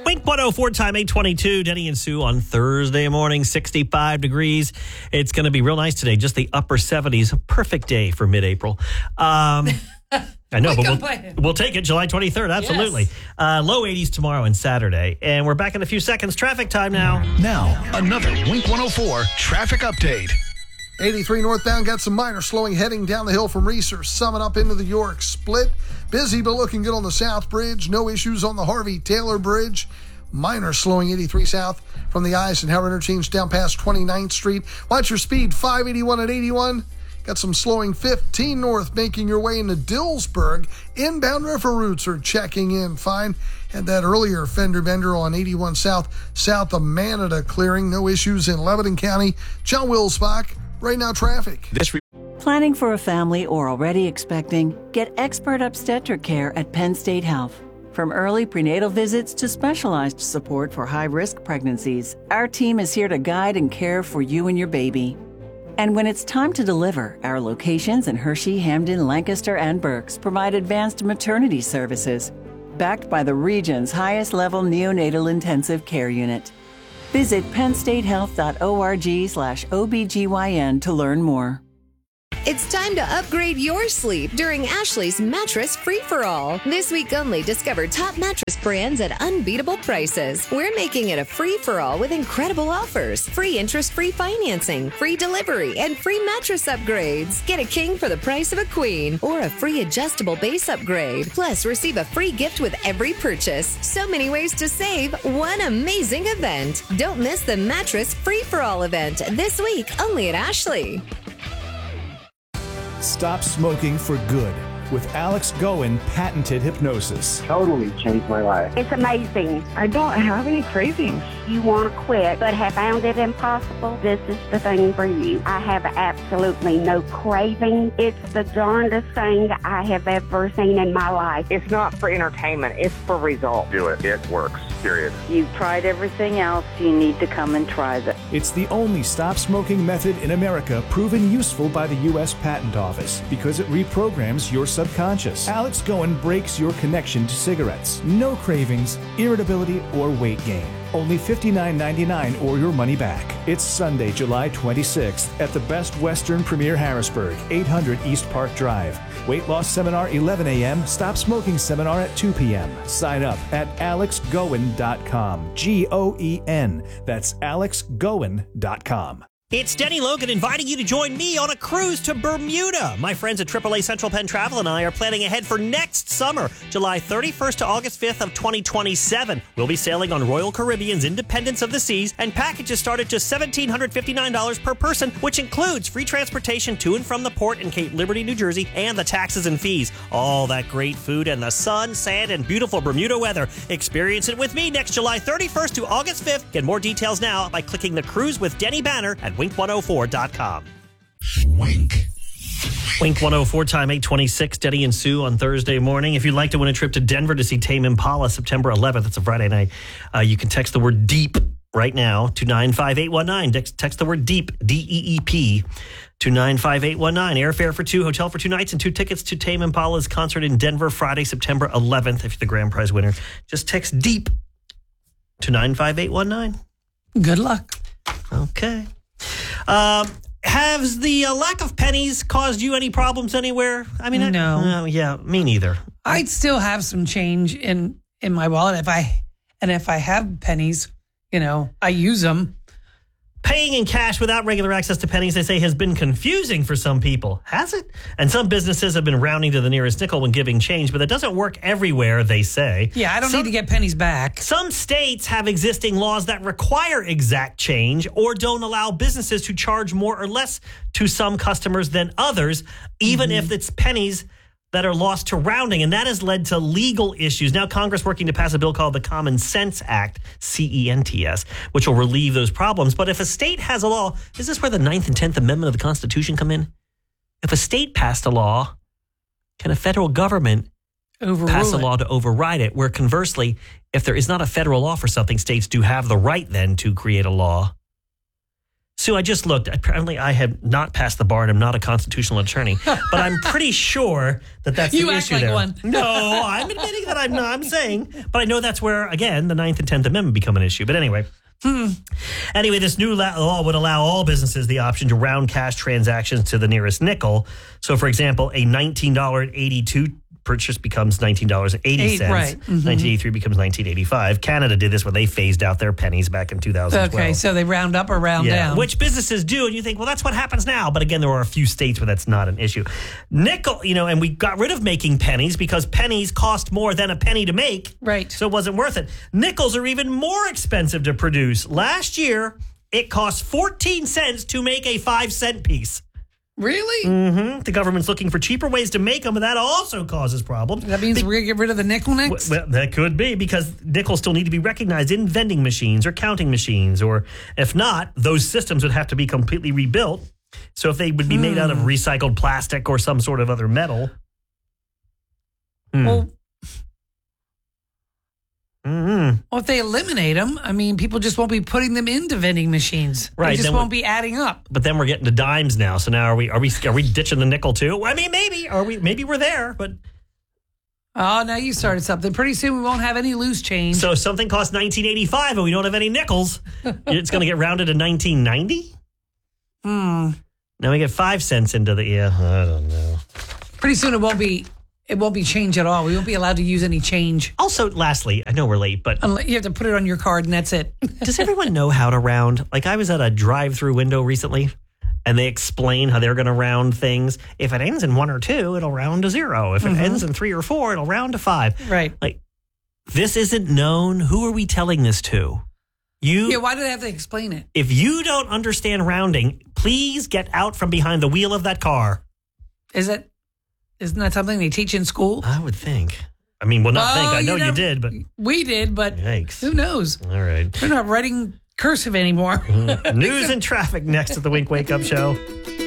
Wink 104 time, 8:22. Denny and Sue on Thursday morning, 65 degrees. It's going to be real nice today, just the upper 70s. A perfect day for mid-April. I know, but we'll take it. July 23rd, absolutely. Yes. Low 80s tomorrow and Saturday. And we're back in a few seconds. Traffic time now. Now, another Wink 104 traffic update. 83 northbound got some minor slowing heading down the hill from Reeser, Summit up into the York Split. Busy but looking good on the South Bridge. No issues on the Harvey Taylor Bridge. Minor slowing 83 south from the Eisenhower interchange down past 29th Street. Watch your speed, 581 at 81. Got some slowing 15 north making your way into Dillsburg. Inbound river routes are checking in fine. Had that earlier fender bender on 81 south of Manada clearing. No issues in Lebanon County. John Wilsbach, right now traffic. Planning for a family or already expecting? Get expert obstetric care at Penn State Health. From early prenatal visits to specialized support for high-risk pregnancies, our team is here to guide and care for you and your baby. And when it's time to deliver, our locations in Hershey, Hamden, Lancaster, and Berks provide advanced maternity services, backed by the region's highest-level neonatal intensive care unit. Visit pennstatehealth.org/OBGYN to learn more. It's time to upgrade your sleep during Ashley's Mattress Free-for-All. This week only, discover top mattress brands at unbeatable prices. We're making it a free-for-all with incredible offers. Free interest-free financing, free delivery, and free mattress upgrades. Get a king for the price of a queen or a free adjustable base upgrade. Plus, receive a free gift with every purchase. So many ways to save. One amazing event. Don't miss the Mattress Free-for-all event this week only at Ashley. Stop smoking for good with Alex Goen patented hypnosis. Totally changed my life. It's amazing. I don't have any cravings. You want to quit but have found it impossible? This is the thing for you. I have absolutely no craving. It's the darndest thing I have ever seen in my life. It's not for entertainment. It's for results. Do it. It works. Period. You've tried everything else. You need to come and try this. It's the only stop smoking method in America proven useful by the U.S. Patent Office because it reprograms your subconscious. Alex Goen breaks your connection to cigarettes. No cravings, irritability, or weight gain. Only $59.99 or your money back. It's Sunday, July 26th at the Best Western Premier Harrisburg, 800 East Park Drive. Weight loss seminar 11 a.m. Stop smoking seminar at 2 p.m. Sign up at alexgoen.com. Goen. That's alexgoen.com. It's Denny Logan inviting you to join me on a cruise to Bermuda. My friends at AAA Central Penn Travel and I are planning ahead for next summer, July 31st to August 5th of 2027. We'll be sailing on Royal Caribbean's Independence of the Seas, and packages start at just $1,759 per person, which includes free transportation to and from the port in Cape Liberty, New Jersey, and the taxes and fees. All that great food and the sun, sand, and beautiful Bermuda weather. Experience it with me next July 31st to August 5th. Get more details now by clicking the Cruise with Denny banner at Wink104.com. Wink. Wink 104 time, 8:26. Denny and Sue on Thursday morning. If you'd like to win a trip to Denver to see Tame Impala September 11th, it's a Friday night, you can text the word DEEP right now to 95819. Text the word DEEP, D-E-E-P, to 95819. Airfare for two, hotel for 2 nights, and 2 tickets to Tame Impala's concert in Denver Friday, September 11th. If you're the grand prize winner, just text DEEP to 95819. Good luck. Okay. Has the lack of pennies caused you any problems anywhere? I mean, no. Yeah, me neither. I'd still have some change in my wallet if I have pennies, I use them. Paying in cash without regular access to pennies, they say, has been confusing for some people. Has it? And some businesses have been rounding to the nearest nickel when giving change, but that doesn't work everywhere, they say. Yeah, I don't need to get pennies back. Some states have existing laws that require exact change or don't allow businesses to charge more or less to some customers than others, even if it's pennies that are lost to rounding, and that has led to legal issues. Now Congress working to pass a bill called the Common Sense Act, CENTS, which will relieve those problems. But if a state has a law, is this where the 9th and 10th Amendment of the Constitution come in? If a state passed a law, can a federal government pass a law to override it? Where conversely, if there is not a federal law for something, states do have the right then to create a law. Sue, I just looked. Apparently, I have not passed the bar, and I'm not a constitutional attorney. But I'm pretty sure that's you the act issue like there. one. No, I'm admitting that I'm not. I'm saying, but I know that's where, again, the 9th and 10th Amendment become an issue. But anyway. Anyway, this new law would allow all businesses the option to round cash transactions to the nearest nickel. So, for example, a $19.82 purchase becomes $19.80. Right. 1983 becomes $19.85. Canada did this when they phased out their pennies back in 2012. Okay, so they round up or round down. Which businesses do, and you think, well, that's what happens now. But again, there are a few states where that's not an issue. Nickel, and we got rid of making pennies because pennies cost more than a penny to make. Right. So it wasn't worth it. Nickels are even more expensive to produce. Last year, it cost 14 cents to make a 5-cent piece. Really? Mm-hmm. The government's looking for cheaper ways to make them, but that also causes problems. That means we're going to get rid of the nickel next? Well, that could be, because nickels still need to be recognized in vending machines or counting machines, or if not, those systems would have to be completely rebuilt. So if they would be made out of recycled plastic or some sort of other metal. Well, if they eliminate them, I mean, people just won't be putting them into vending machines. Right. They just won't be adding up. But then we're getting to dimes now. So now are we ditching the nickel too? I mean, maybe we're there, but oh, now you started something. Pretty soon we won't have any loose change. So if something costs $19.85 and we don't have any nickels, it's going to get rounded to $19.90? Now we get 5 cents into the I don't know. Pretty soon it won't be change at all. We won't be allowed to use any change. Also, lastly, I know we're late, but you have to put it on your card and that's it. Does everyone know how to round? Like, I was at a drive-through window recently, and they explain how they're going to round things. If it ends in 1 or 2, it'll round to 0. If it ends in 3 or 4, it'll round to 5. Right. Like, this isn't known. Who are we telling this to? Why do they have to explain it? If you don't understand rounding, please get out from behind the wheel of that car. Isn't that something they teach in school? I would think. I mean, well, not think. I know you did, but we did, but yikes. Who knows? All right. They're not writing cursive anymore. News and traffic next to the Wink Wake Up Show.